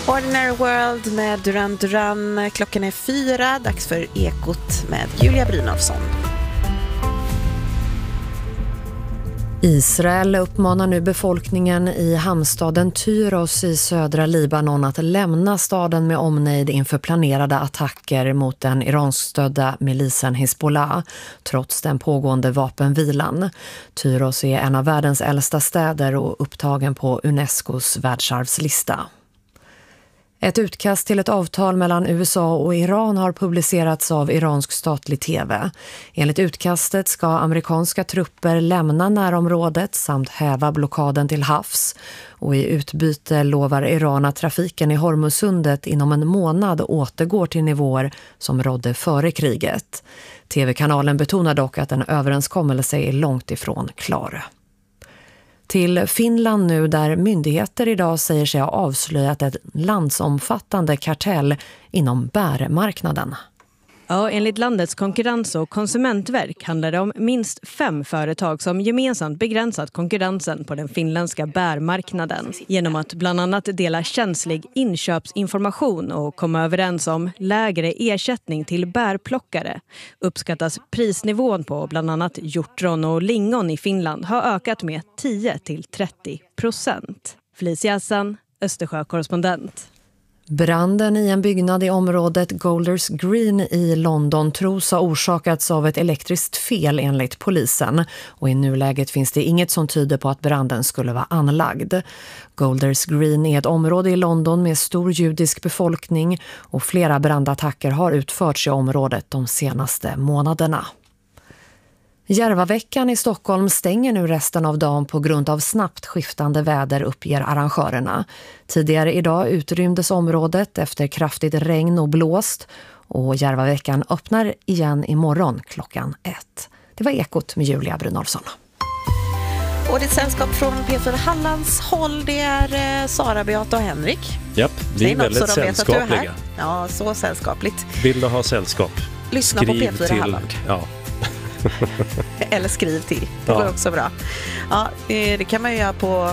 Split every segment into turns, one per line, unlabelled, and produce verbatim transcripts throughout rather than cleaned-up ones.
Ordinary World med Duran Duran. Klockan är fyra, dags för Ekot med Julia Brynolfsson.
Israel uppmanar nu befolkningen i hamnstaden Tyros i södra Libanon att lämna staden med omnejd inför planerade attacker mot den iranskstödda milisen Hezbollah, trots den pågående vapenvilan. Tyros är en av världens äldsta städer och upptagen på Unescos världsarvslista. Ett utkast till ett avtal mellan U S A och Iran har publicerats av iransk statlig tv. Enligt utkastet ska amerikanska trupper lämna närområdet samt häva blockaden till havs. Och i utbyte lovar Iran att trafiken i Hormuzsundet inom en månad återgår till nivåer som rådde före kriget. Tv-kanalen betonar dock att en överenskommelse är långt ifrån klar. Till Finland nu, där myndigheter idag säger sig ha avslöjat ett landsomfattande kartell inom bärmarknaden.
Ja, enligt landets konkurrens- och konsumentverk handlar det om minst fem företag som gemensamt begränsat konkurrensen på den finländska bärmarknaden genom att bland annat dela känslig inköpsinformation och komma överens om lägre ersättning till bärplockare. Uppskattas prisnivån på bland annat hjortron och lingon i Finland har ökat med tio till trettio procent. Felicia Hassan, Östersjö-korrespondent.
Branden i en byggnad i området Golders Green i London tros ha orsakats av ett elektriskt fel enligt polisen. Och i nuläget finns det inget som tyder på att branden skulle vara anlagd. Golders Green är ett område i London med stor judisk befolkning och flera brandattacker har utförts i området de senaste månaderna. Järvaveckan i Stockholm stänger nu resten av dagen på grund av snabbt skiftande väder, uppger arrangörerna. Tidigare idag utrymdes området efter kraftigt regn och blåst och Järvaveckan öppnar igen imorgon klockan ett. Det var Ekot med Julia Brynolfsson.
Och det sällskap från P fyra Hallands håll, det är eh, Sara, Beata och Henrik.
Japp, vi är väldigt sällskapliga.
Är ja, så sällskapligt.
Vill du ha sällskap?
Lyssna
Skriv
på P fyra
till,
Halland.
Ja.
Eller skriv till. Det
Ja.
går också bra. Ja, det kan man ju göra på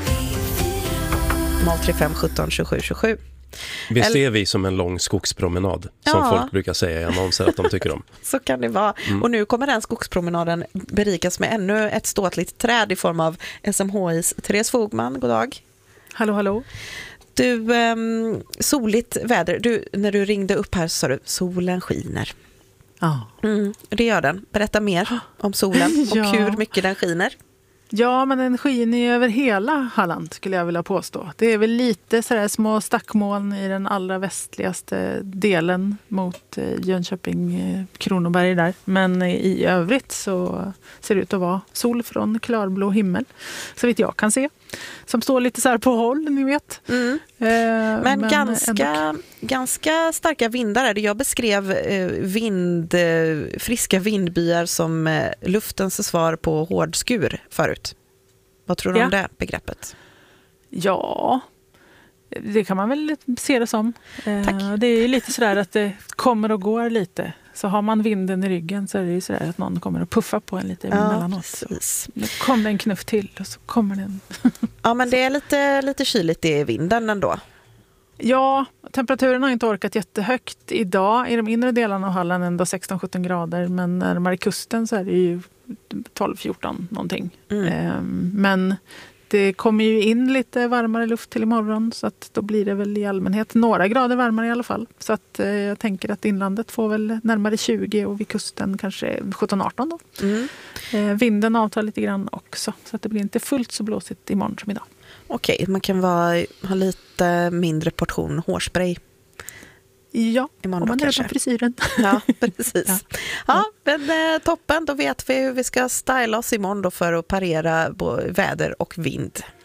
noll tre fem sjutton tjugosju tjugosju.
Visst
Eller...
är vi som en lång skogspromenad, som
ja.
folk brukar säga i annonser att de tycker om.
Så kan det vara. Mm. Och nu kommer den skogspromenaden berikas med ännu ett ståtligt träd i form av S M H I:s Therese Fogman. God dag.
Hallå, hallå.
Du, um, soligt väder. Du, när du ringde upp här så sa du, solen skiner.
Ja.
Mm, det gör den. Berätta mer om solen och
ja.
hur mycket den skiner.
Ja, men den skiner ju över hela Halland skulle jag vilja påstå. Det är väl lite sådär små stackmoln i den allra västligaste delen mot Jönköping, Kronoberg där. Men i övrigt så ser det ut att vara sol från klarblå himmel, så vitt jag kan se. Som står lite så här på håll, ni vet.
Mm.
Eh,
men
men
ganska, ganska starka vindar är det. Jag beskrev eh, vind, eh, friska vindbyar som eh, luftens svar på hård skur förut. Vad tror du
ja.
om det begreppet?
Ja, det kan man väl se det som.
Tack.
Eh, det är ju lite sådär att det kommer och går lite. Så har man vinden i ryggen så är det ju sådär att någon kommer att puffa på en lite emellanåt.
Ja,
nu kommer det en knuff till och så kommer den.
Ja, men det är lite, lite kyligt i vinden ändå.
Ja, temperaturen har inte orkat jättehögt idag. I de inre delarna av Halland ändå sexton sjutton grader. Men närmare kusten så är det ju tolv fjorton någonting.
Mm.
Ehm, men det kommer ju in lite varmare luft till imorgon, så att då blir det väl i allmänhet några grader varmare i alla fall. Så att eh, jag tänker att inlandet får väl närmare tjugo och vid kusten kanske sjutton arton då.
Mm.
Eh, vinden avtar lite grann också, så att det blir inte fullt så blåsigt imorgon som idag.
Okej, man kan vara, ha lite mindre portion hårspray.
Ja,
imorgon
om man
kanske.
är på frisyren.
Ja, precis.
Ja.
Ja, men eh, toppen, då vet vi hur vi ska styla oss imorgon då för att parera både väder och vind.